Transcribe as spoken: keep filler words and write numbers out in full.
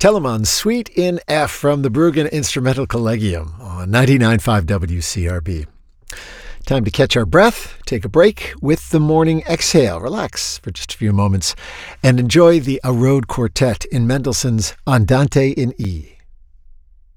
Telemann, Suite in F from the Bruggen Instrumental Collegium on ninety-nine point five W C R B. Time to catch our breath, take a break with the morning exhale, relax for just a few moments, and enjoy the A Road Quartet in Mendelssohn's Andante in E.